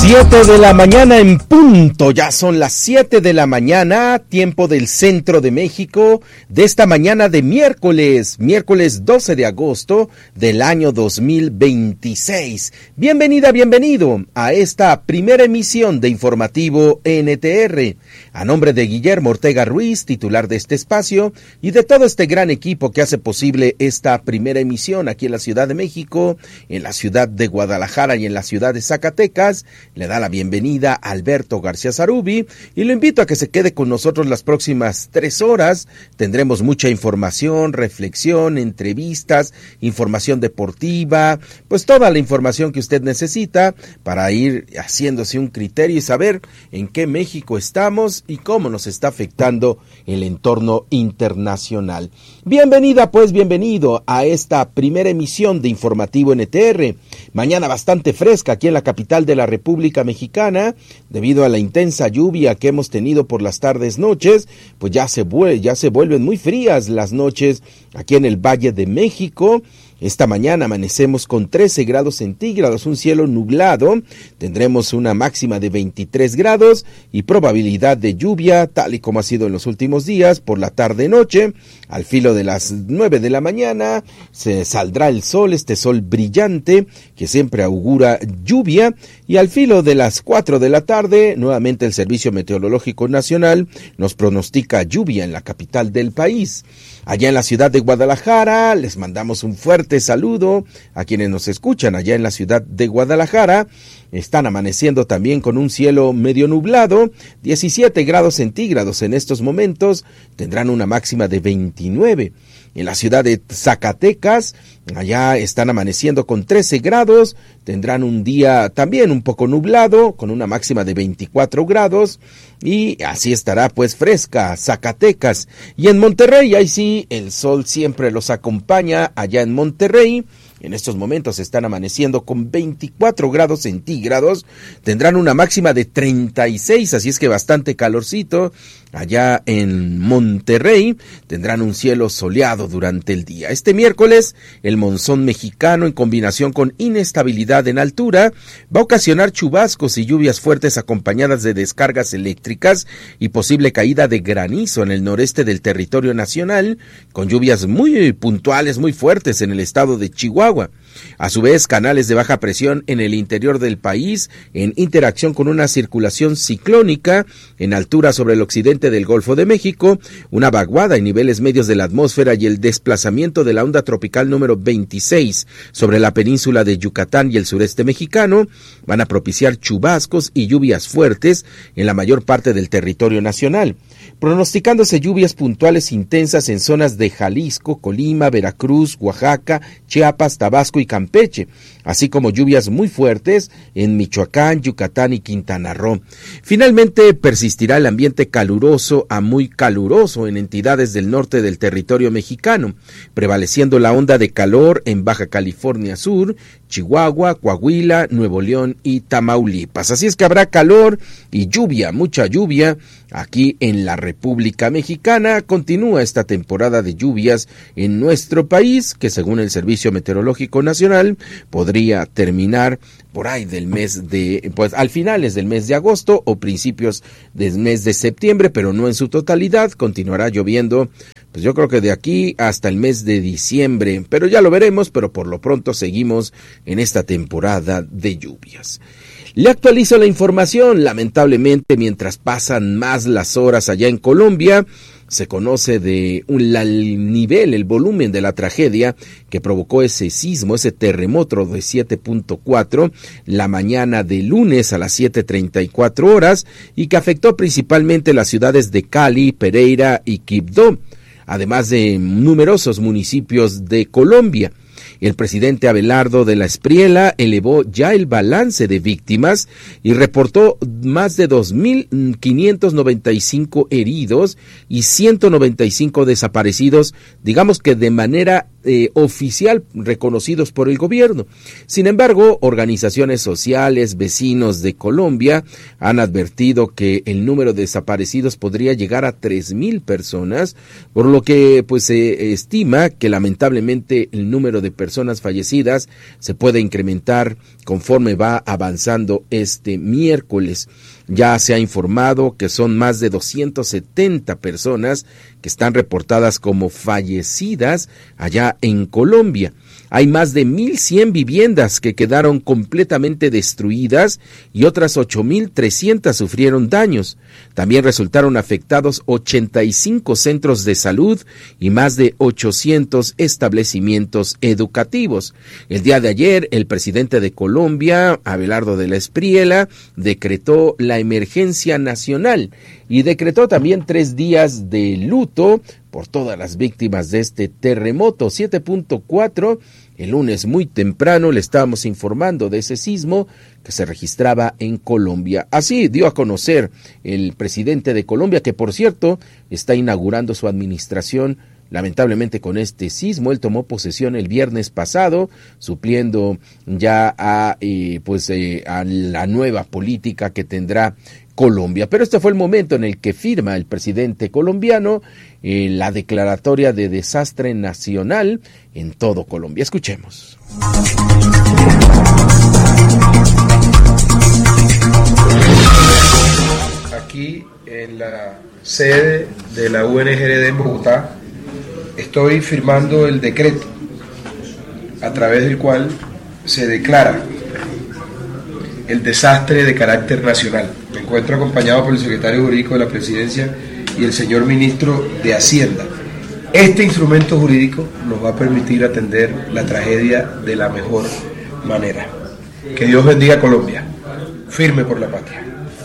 7 de la mañana en punto, ya son las 7 de la mañana, tiempo del centro de México, de esta mañana de miércoles 12 de agosto del año 2026. Bienvenida, bienvenido a esta primera emisión de Informativo NTR. A nombre de Guillermo Ortega Ruiz, titular de este espacio, y de todo este gran equipo que hace posible esta primera emisión aquí en la Ciudad de México, en la ciudad de Guadalajara y en la ciudad de Zacatecas, le da la bienvenida a Alberto García Zarubi y lo invito a que se quede con nosotros las próximas 3 horas. Tendremos mucha información, reflexión, entrevistas, información deportiva, pues toda la información que usted necesita para ir haciéndose un criterio y saber en qué México estamos y cómo nos está afectando el entorno internacional. Bienvenida, pues bienvenido a esta primera emisión de Informativo NTR. Mañana bastante fresca aquí en la capital de la República Mexicana, debido a la intensa lluvia que hemos tenido por las tardes noches, pues ya se vuelven muy frías las noches aquí en el Valle de México. Esta mañana amanecemos con 13 grados centígrados, un cielo nublado, tendremos una máxima de 23 grados y probabilidad de lluvia, tal y como ha sido en los últimos días, por la tarde-noche. Al filo de las 9 de la mañana se saldrá el sol, este sol brillante que siempre augura lluvia, y al filo de las 4 de la tarde, nuevamente el Servicio Meteorológico Nacional nos pronostica lluvia en la capital del país. Allá en la ciudad de Guadalajara, les mandamos un fuerte saludo a quienes nos escuchan allá en la ciudad de Guadalajara. Están amaneciendo también con un cielo medio nublado, 17 grados centígrados en estos momentos, tendrán una máxima de 29. En la ciudad de Zacatecas, allá están amaneciendo con 13 grados, tendrán un día también un poco nublado, con una máxima de 24 grados, y así estará pues fresca Zacatecas. Y en Monterrey, ahí sí, el sol siempre los acompaña allá en Monterrey. En estos momentos están amaneciendo con 24 grados centígrados, tendrán una máxima de 36, así es que bastante calorcito. Allá en Monterrey tendrán un cielo soleado durante el día. Este miércoles, el monzón mexicano en combinación con inestabilidad en altura va a ocasionar chubascos y lluvias fuertes acompañadas de descargas eléctricas y posible caída de granizo en el noreste del territorio nacional, con lluvias muy puntuales, muy fuertes en el estado de Chihuahua. A su vez, canales de baja presión en el interior del país, en interacción con una circulación ciclónica en altura sobre el occidente del Golfo de México, una vaguada en niveles medios de la atmósfera y el desplazamiento de la onda tropical número 26 sobre la península de Yucatán y el sureste mexicano, van a propiciar chubascos y lluvias fuertes en la mayor parte del territorio nacional, pronosticándose lluvias puntuales intensas en zonas de Jalisco, Colima, Veracruz, Oaxaca, Chiapas, Tabasco y Campeche, así como lluvias muy fuertes en Michoacán, Yucatán y Quintana Roo. Finalmente, persistirá el ambiente caluroso a muy caluroso en entidades del norte del territorio mexicano, prevaleciendo la onda de calor en Baja California Sur, Chihuahua, Coahuila, Nuevo León y Tamaulipas. Así es que habrá calor y lluvia, mucha lluvia aquí en la República Mexicana. Continúa esta temporada de lluvias en nuestro país, que según el Servicio Meteorológico Nacional podría terminar por ahí del mes de, pues al finales del mes de agosto o principios del mes de septiembre, pero no en su totalidad. Continuará lloviendo, pues yo creo que de aquí hasta el mes de diciembre, pero ya lo veremos, pero por lo pronto seguimos en esta temporada de lluvias. Le actualizo la información. Lamentablemente, mientras pasan más las horas allá en Colombia, se conoce de el volumen de la tragedia que provocó ese sismo, ese terremoto de 7.4 la mañana de lunes a las 7:34 horas y que afectó principalmente las ciudades de Cali, Pereira y Quibdó, además de numerosos municipios de Colombia. El presidente Abelardo de la Espriella elevó ya el balance de víctimas y reportó más de 2.595 heridos y 195 desaparecidos, digamos que de manera oficial reconocidos por el gobierno. Sin embargo, organizaciones sociales, vecinos de Colombia han advertido que el número de desaparecidos podría llegar a 3,000 personas, por lo que pues se estima que lamentablemente el número de personas fallecidas se puede incrementar conforme va avanzando este miércoles. Ya se ha informado que son más de 270 personas que están reportadas como fallecidas allá en Colombia. Hay más de 1,100 viviendas que quedaron completamente destruidas y otras 8,300 sufrieron daños. También resultaron afectados 85 centros de salud y más de 800 establecimientos educativos. El día de ayer, el presidente de Colombia, Abelardo de la Espriella, decretó la emergencia nacional y decretó también 3 días de luto por todas las víctimas de este terremoto 7.4. El lunes muy temprano le estábamos informando de ese sismo que se registraba en Colombia. Así dio a conocer el presidente de Colombia, que por cierto está inaugurando su administración lamentablemente con este sismo. Él tomó posesión el viernes pasado, supliendo ya a la nueva política que tendrá Colombia. Pero este fue el momento en el que firma el presidente colombiano la declaratoria de desastre nacional en todo Colombia. Escuchemos. Aquí en la sede de la UNGRD en Bogotá estoy firmando el decreto a través del cual se declara el desastre de carácter nacional. Me encuentro acompañado por el secretario jurídico de la Presidencia y el señor ministro de Hacienda. Este instrumento jurídico nos va a permitir atender la tragedia de la mejor manera. Que Dios bendiga a Colombia. Firme por la patria.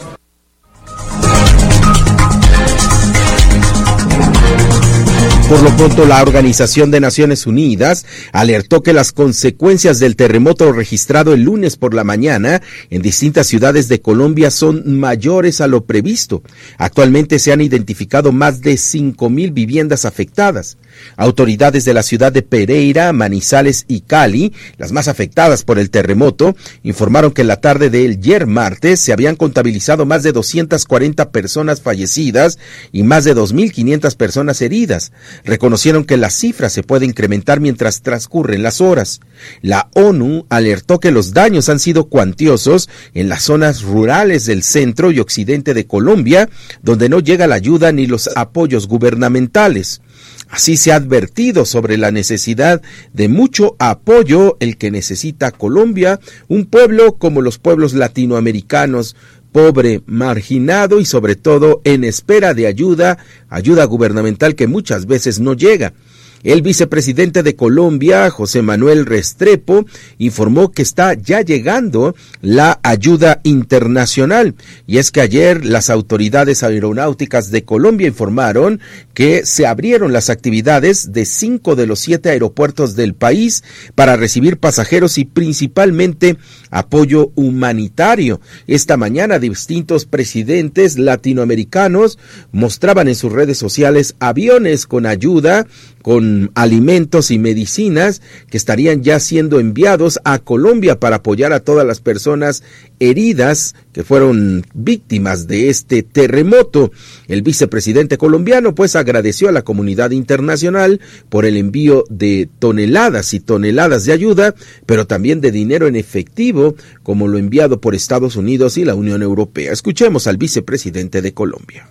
Por lo pronto, la Organización de Naciones Unidas alertó que las consecuencias del terremoto registrado el lunes por la mañana en distintas ciudades de Colombia son mayores a lo previsto. Actualmente se han identificado más de 5,000 viviendas afectadas. Autoridades de la ciudad de Pereira, Manizales y Cali, las más afectadas por el terremoto, informaron que en la tarde del ayer martes se habían contabilizado más de 240 personas fallecidas y más de 2,500 personas heridas. Reconocieron que la cifra se puede incrementar mientras transcurren las horas. La ONU alertó que los daños han sido cuantiosos en las zonas rurales del centro y occidente de Colombia, donde no llega la ayuda ni los apoyos gubernamentales. Así se ha advertido sobre la necesidad de mucho apoyo el que necesita Colombia, un pueblo como los pueblos latinoamericanos, pobre, marginado y sobre todo en espera de ayuda gubernamental que muchas veces no llega. El vicepresidente de Colombia, José Manuel Restrepo, informó que está ya llegando la ayuda internacional. Y es que ayer las autoridades aeronáuticas de Colombia informaron que se abrieron las actividades de 5 de los 7 aeropuertos del país para recibir pasajeros y principalmente apoyo humanitario. Esta mañana distintos presidentes latinoamericanos mostraban en sus redes sociales aviones con ayuda, con alimentos y medicinas que estarían ya siendo enviados a Colombia para apoyar a todas las personas heridas que fueron víctimas de este terremoto. El vicepresidente colombiano pues agradeció a la comunidad internacional por el envío de toneladas y toneladas de ayuda, pero también de dinero en efectivo, como lo enviado por Estados Unidos y la Unión Europea. Escuchemos al vicepresidente de Colombia.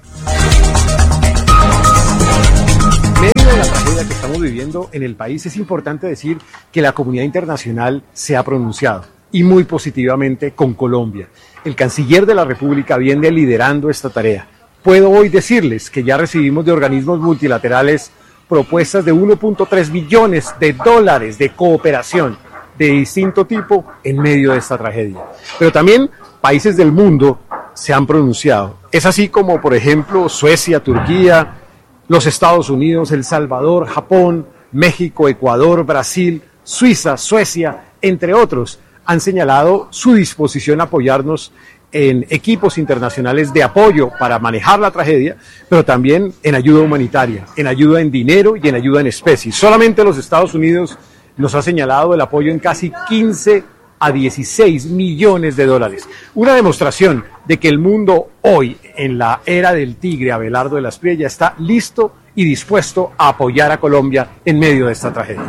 De la tragedia que estamos viviendo en el país, es importante decir que la comunidad internacional se ha pronunciado y muy positivamente con Colombia. El canciller de la República viene liderando esta tarea. Puedo hoy decirles que ya recibimos de organismos multilaterales propuestas de 1.3 billones de dólares de cooperación de distinto tipo en medio de esta tragedia. Pero también países del mundo se han pronunciado. Es así como, por ejemplo, Suecia, Turquía, los Estados Unidos, El Salvador, Japón, México, Ecuador, Brasil, Suiza, Suecia, entre otros, han señalado su disposición a apoyarnos en equipos internacionales de apoyo para manejar la tragedia, pero también en ayuda humanitaria, en ayuda en dinero y en ayuda en especie. Solamente los Estados Unidos nos ha señalado el apoyo en casi 15 a 16 millones de dólares. Una demostración de que el mundo hoy, en la era del tigre Abelardo de la Espriella, está listo y dispuesto a apoyar a Colombia en medio de esta tragedia.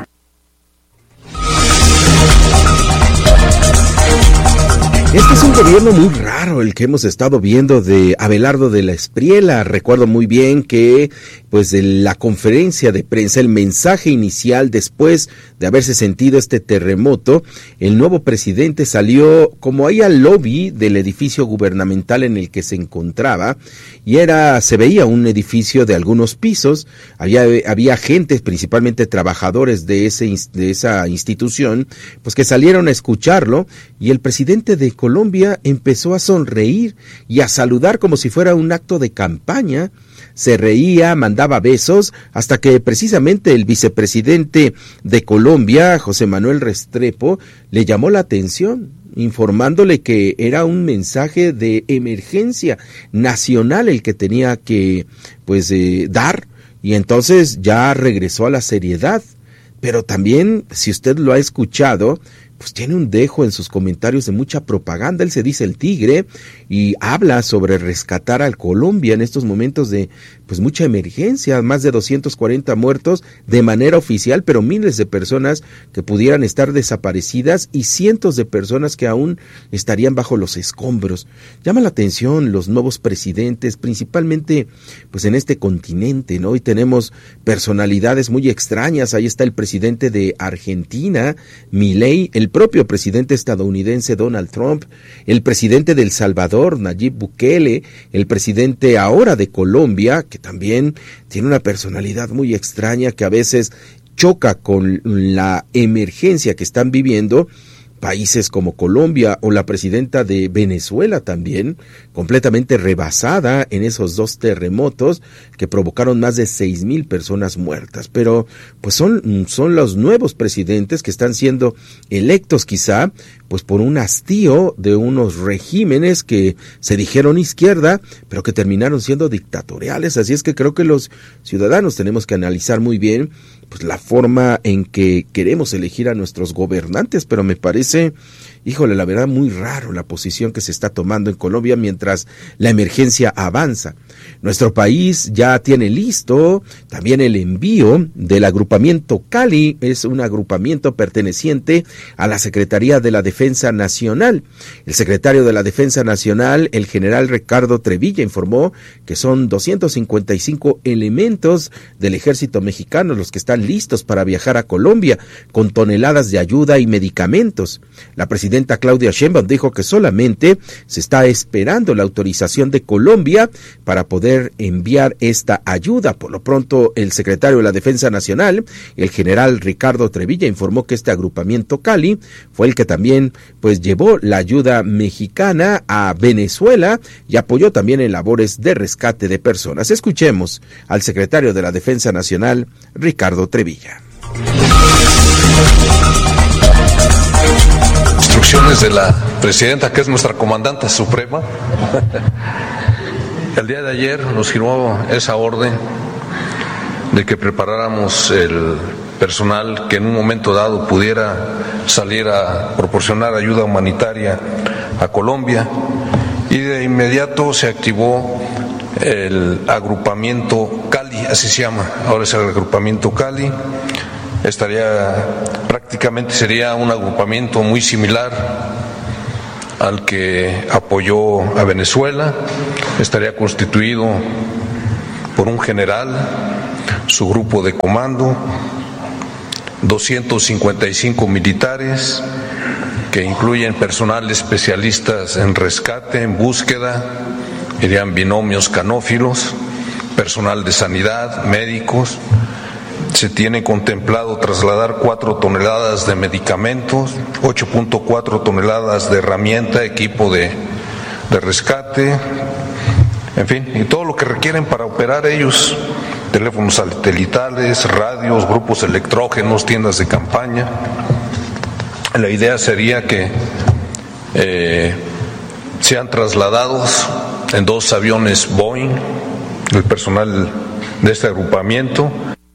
Este es un gobierno muy raro el que hemos estado viendo de Abelardo de la Espriella. Recuerdo muy bien que pues de la conferencia de prensa, el mensaje inicial después de haberse sentido este terremoto, el nuevo presidente salió como ahí al lobby del edificio gubernamental en el que se encontraba y se veía un edificio de algunos pisos, había gente, principalmente trabajadores de esa institución, pues que salieron a escucharlo y el presidente de Colombia empezó a sonreír y a saludar como si fuera un acto de campaña. Se reía, mandaba besos, hasta que precisamente el vicepresidente de Colombia, José Manuel Restrepo, le llamó la atención, informándole que era un mensaje de emergencia nacional el que tenía que dar, y entonces ya regresó a la seriedad. Pero también, si usted lo ha escuchado, pues tiene un dejo en sus comentarios de mucha propaganda. Él se dice el tigre y habla sobre rescatar a Colombia en estos momentos de pues mucha emergencia, más de 240 muertos de manera oficial, pero miles de personas que pudieran estar desaparecidas y cientos de personas que aún estarían bajo los escombros. Llama la atención los nuevos presidentes, principalmente pues en este continente, ¿no? Y tenemos personalidades muy extrañas. Ahí está el presidente de Argentina, Milei, el propio presidente estadounidense Donald Trump, el presidente de El Salvador, Nayib Bukele, el presidente ahora de Colombia, que también tiene una personalidad muy extraña que a veces choca con la emergencia que están viviendo países como Colombia, o la presidenta de Venezuela también, completamente rebasada en esos dos terremotos que provocaron más de 6,000 personas muertas. Pero pues son los nuevos presidentes que están siendo electos quizá pues por un hastío de unos regímenes que se dijeron izquierda, pero que terminaron siendo dictatoriales. Así es que creo que los ciudadanos tenemos que analizar muy bien pues la forma en que queremos elegir a nuestros gobernantes, pero me parece, híjole, la verdad muy raro la posición que se está tomando en Colombia mientras la emergencia avanza. Nuestro país ya tiene listo también el envío del agrupamiento Cali, es un agrupamiento perteneciente a la Secretaría de la Defensa Nacional. El secretario de la Defensa Nacional, el general Ricardo Trevilla, informó que son 255 elementos del ejército mexicano los que están listos para viajar a Colombia con toneladas de ayuda y medicamentos. La presidenta Claudia Sheinbaum dijo que solamente se está esperando la autorización de Colombia para poder enviar esta ayuda. Por lo pronto, el secretario de la Defensa Nacional, el general Ricardo Trevilla, informó que este agrupamiento Cali fue el que también pues llevó la ayuda mexicana a Venezuela y apoyó también en labores de rescate de personas. Escuchemos al secretario de la Defensa Nacional, Ricardo Trevilla. Instrucciones de la presidenta, que es nuestra comandante suprema. El día de ayer nos firmó esa orden de que preparáramos el personal que en un momento dado pudiera salir a proporcionar ayuda humanitaria a Colombia, y de inmediato se activó el agrupamiento Cali, así se llama, ahora es el agrupamiento Cali. Prácticamente sería un agrupamiento muy similar al que apoyó a Venezuela. Estaría constituido por un general, su grupo de comando, 255 militares, que incluyen personal especialistas en rescate, en búsqueda, irían binomios canófilos, personal de sanidad, médicos. Se tiene contemplado trasladar 4 toneladas de medicamentos, 8.4 toneladas de herramienta, equipo de rescate, en fin, y todo lo que requieren para operar ellos, teléfonos satelitales, radios, grupos electrógenos, tiendas de campaña. La idea sería que sean trasladados en 2 aviones Boeing, el personal de este agrupamiento.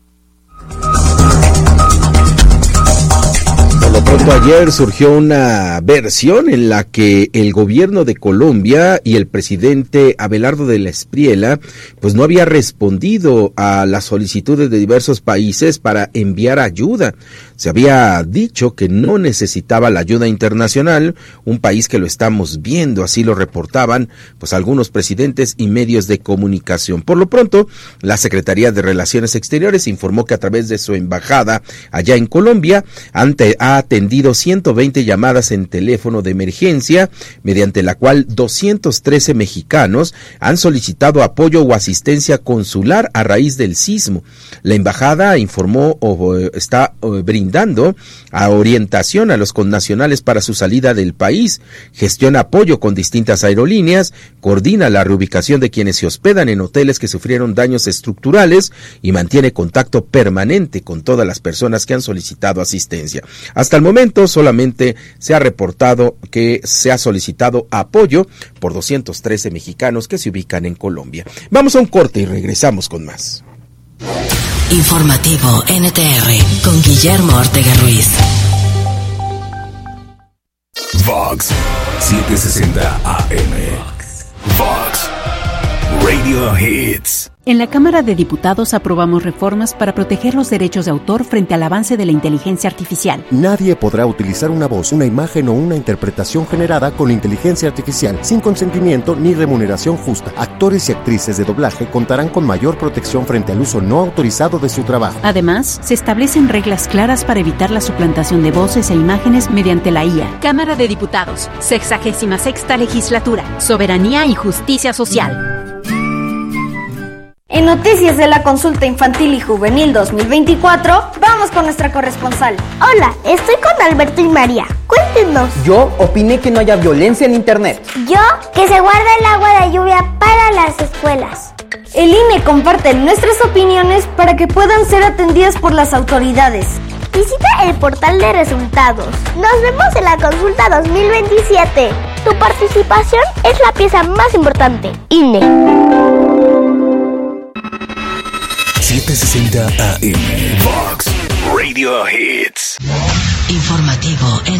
Pronto ayer surgió una versión en la que el gobierno de Colombia y el presidente Abelardo de la Espriella pues no había respondido a las solicitudes de diversos países para enviar ayuda. Se había dicho que no necesitaba la ayuda internacional, un país que lo estamos viendo, así lo reportaban pues algunos presidentes y medios de comunicación. Por lo pronto, la Secretaría de Relaciones Exteriores informó que a través de su embajada allá en Colombia ha atendido 120 llamadas en teléfono de emergencia, mediante la cual 213 mexicanos han solicitado apoyo o asistencia consular a raíz del sismo. La embajada informó o está brindando a orientación a los connacionales para su salida del país, gestiona apoyo con distintas aerolíneas, coordina la reubicación de quienes se hospedan en hoteles que sufrieron daños estructurales y mantiene contacto permanente con todas las personas que han solicitado asistencia. Hasta el momento solamente se ha reportado que se ha solicitado apoyo por 213 mexicanos que se ubican en Colombia. Vamos a un corte y regresamos con más. Informativo NTR con Guillermo Ortega Ruiz. Vox 760 AM. Vox Radio Hits. En la Cámara de Diputados aprobamos reformas para proteger los derechos de autor frente al avance de la inteligencia artificial. Nadie podrá utilizar una voz, una imagen o una interpretación generada con inteligencia artificial sin consentimiento ni remuneración justa. Actores y actrices de doblaje contarán con mayor protección frente al uso no autorizado de su trabajo. Además, se establecen reglas claras para evitar la suplantación de voces e imágenes mediante la IA. Cámara de Diputados, 66ª Legislatura, Soberanía y Justicia Social. En noticias de la Consulta Infantil y Juvenil 2024, vamos con nuestra corresponsal. Hola, estoy con Alberto y María. Cuéntenos. Yo opiné que no haya violencia en internet. Yo, que se guarde el agua de lluvia para las escuelas. El INE comparte nuestras opiniones para que puedan ser atendidas por las autoridades. Visita el portal de resultados. Nos vemos en la Consulta 2027. Tu participación es la pieza más importante. INE. 760 AM. Vox Radio Hits. Informativo